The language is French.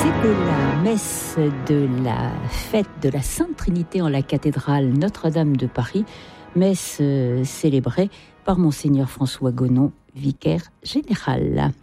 C'était la messe de la fête de la Sainte Trinité en la cathédrale Notre-Dame de Paris, messe célébrée par Monseigneur François Gonon, vicaire général.